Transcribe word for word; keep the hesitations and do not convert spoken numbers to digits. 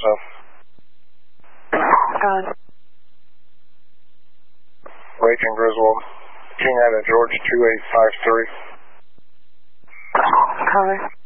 yourself. Colin. Raging Griswold. King out of George two eight five three. Colin.